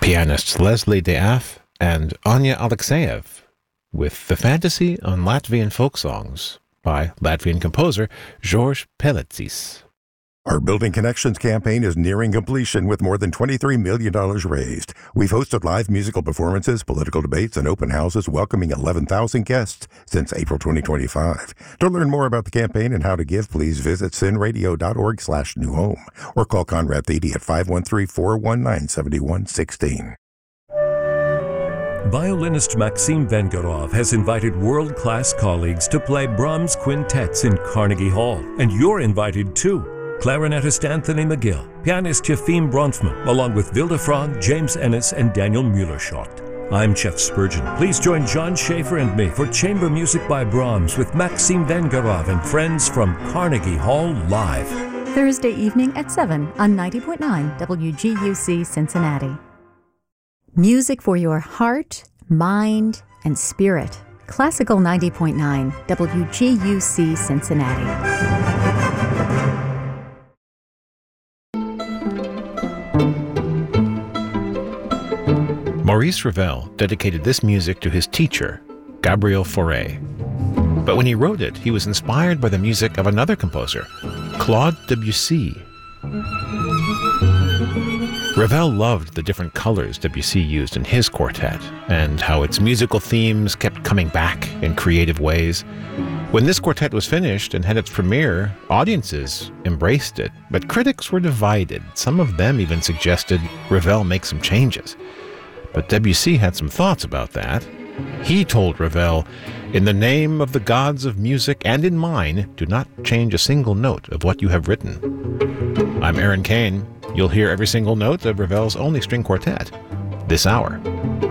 pianists Leslie Deaf and Anya Alexeyev with The Fantasy on Latvian Folk Songs by Latvian composer George Pelēcis. Our Building Connections campaign is nearing completion with more than $23 million raised. We've hosted live musical performances, political debates, and open houses welcoming 11,000 guests since April 2025. To learn more about the campaign and how to give, please visit sinradio.org/newhome or call Conrad Thede at 513-419-7116. Violinist Maxim Vengerov has invited world-class colleagues to play Brahms quintets in Carnegie Hall, and you're invited too. Clarinetist Anthony McGill, pianist Yefim Bronfman, along with Vilde Frog, James Ennis, and Daniel Mueller-Schott. I'm Jeff Spurgeon. Please join John Schaefer and me for Chamber Music by Brahms with Maxim Vengerov and friends from Carnegie Hall Live. Thursday evening at 7 on 90.9 WGUC Cincinnati. Music for your heart, mind, and spirit. Classical 90.9 WGUC Cincinnati. Maurice Ravel dedicated this music to his teacher, Gabriel Fauré. But when he wrote it, he was inspired by the music of another composer, Claude Debussy. Ravel loved the different colors Debussy used in his quartet, and how its musical themes kept coming back in creative ways. When this quartet was finished and had its premiere, audiences embraced it, but critics were divided. Some of them even suggested Ravel make some changes. But Debussy had some thoughts about that. He told Ravel, "In the name of the gods of music and in mine, do not change a single note of what you have written." I'm Aaron Kane. You'll hear every single note of Ravel's only string quartet this hour.